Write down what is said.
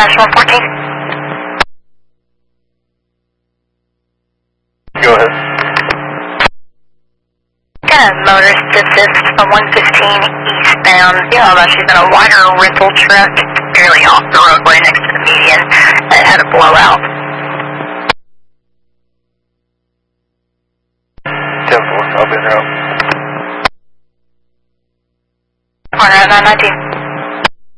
Dash 114. Go ahead. Got a motorist assist from 115 eastbound. She's in a wider rental truck, barely off the roadway next to the median. It had a blowout. 10-4, I'll be in there. Corner at 919.